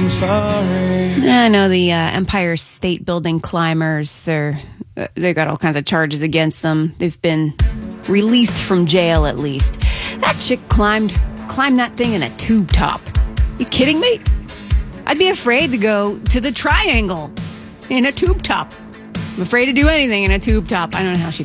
I'm sorry. I know the Empire State Building climbers. They got all kinds of charges against them. They've been released from jail at least. That chick climbed that thing in a tube top. You kidding me? I'd be afraid to go to the Triangle in a tube top. I'm afraid to do anything in a tube top. I don't know how she